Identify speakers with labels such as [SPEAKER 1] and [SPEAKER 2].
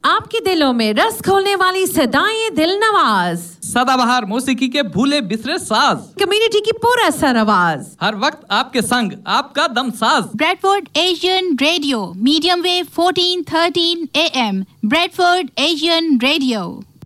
[SPEAKER 1] आपके दिलों में रस खोलने वाली सदाएं दिल नवाज,
[SPEAKER 2] सदाबहार मौसीकी के भूले बिसरे साज,
[SPEAKER 1] कम्युनिटी की पूरा सरआवाज,
[SPEAKER 2] हर वक्त आपके संग आपका Damsaz.
[SPEAKER 3] Bradford Asian radio, medium wave 1413 AM, Bradford Asian radio.